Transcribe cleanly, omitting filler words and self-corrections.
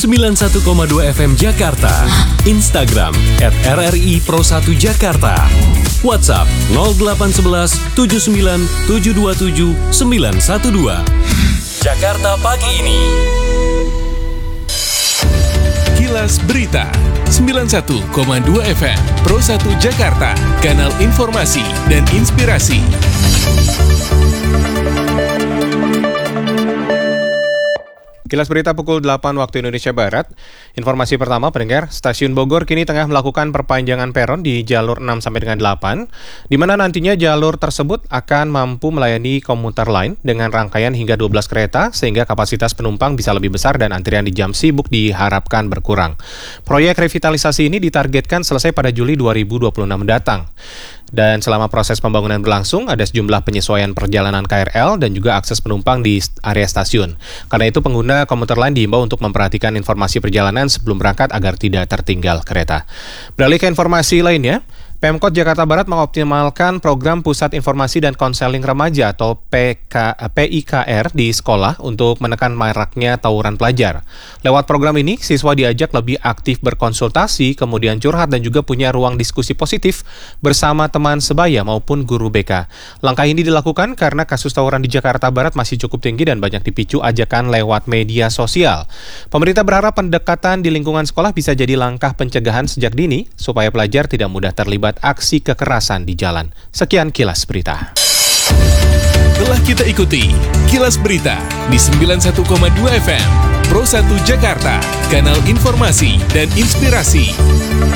91,2 FM Jakarta. Instagram @RRI Pro 1 Jakarta. WhatsApp 0811 79 727 912. Jakarta pagi ini. Kilas Berita 91,2 FM Pro 1 Jakarta, kanal informasi dan inspirasi. Kilas Berita pukul 8 waktu Indonesia Barat. Informasi pertama, pendengar, Stasiun Bogor kini tengah melakukan perpanjangan peron di jalur 6-8, di mana nantinya jalur tersebut akan mampu melayani komuter lain dengan rangkaian hingga 12 kereta, sehingga kapasitas penumpang bisa lebih besar dan antrian di jam sibuk diharapkan berkurang. Proyek revitalisasi ini ditargetkan selesai pada Juli 2026 mendatang. Dan selama proses pembangunan berlangsung, ada sejumlah penyesuaian perjalanan KRL dan juga akses penumpang di area stasiun. Karena itu pengguna komuter lain diimbau untuk memperhatikan informasi perjalanan sebelum berangkat agar tidak tertinggal kereta. Beralih ke informasi lainnya, Pemkot Jakarta Barat mengoptimalkan program Pusat Informasi dan Konseling Remaja atau PIKR di sekolah untuk menekan maraknya tawuran pelajar. Lewat program ini, siswa diajak lebih aktif berkonsultasi, kemudian curhat dan juga punya ruang diskusi positif bersama teman sebaya maupun guru BK. Langkah ini dilakukan karena kasus tawuran di Jakarta Barat masih cukup tinggi dan banyak dipicu ajakan lewat media sosial. Pemerintah berharap pendekatan di lingkungan sekolah bisa jadi langkah pencegahan sejak dini supaya pelajar tidak mudah terlibat aksi kekerasan di jalan. Sekian Kilas Berita. Telah kita ikuti Kilas Berita di 91,2 FM Pro 1 Jakarta, kanal informasi dan inspirasi.